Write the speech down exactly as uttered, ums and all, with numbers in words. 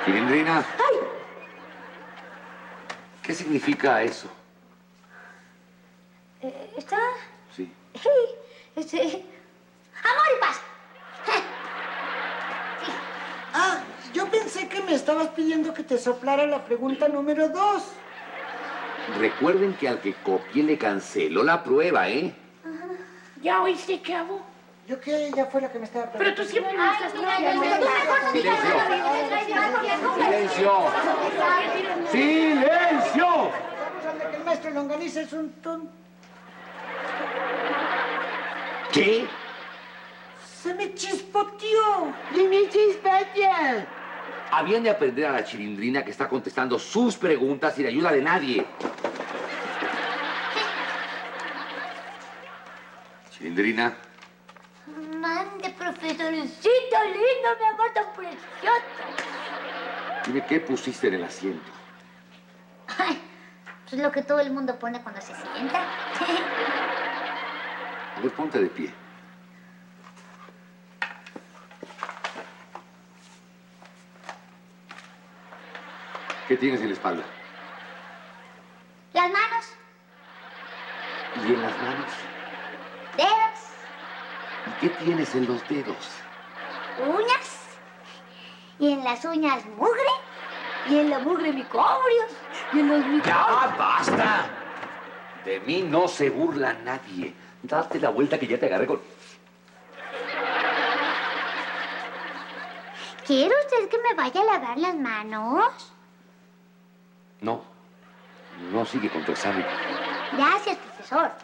Chilindrina. ¡Ay! ¿Qué significa eso? Eh, ¿Está? Sí. Sí. Este... ¡Amor y paz! Sí. Ah, yo pensé que me estabas pidiendo que te soplara la pregunta número dos. Recuerden que al que copié le canceló la prueba, ¿eh? ¿Ya oíste, chavo? Yo que ella fue la que me estaba Pero preguntando. tú siempre me estás Silencio. Silencio. Silencio. Vamos a ver que el maestro Longaniza es un ton... ¿Qué? ¡Se me chispoteó! ¡Y mi chispetia! Habían de aprender a la Chilindrina que está contestando sus preguntas sin ayuda de nadie. Chilindrina. Mande, profesorcito lindo, mi amor tan precioso. Dime, ¿qué pusiste en el asiento? Ay, pues lo que todo el mundo pone cuando se sienta. A ver, ponte de pie. ¿Qué tienes en la espalda? Las manos, ¿Y en las manos? dedos, ¿Y qué tienes en los dedos? uñas. Y en las uñas mugre. Y en la mugre micobrios. Y en los micobrios... ¡Ya basta! De mí no se burla nadie. Date la vuelta que ya te agarré con... ¿Quiere usted que me vaya a lavar las manos? No. No sigue con tu examen. Gracias, profesor.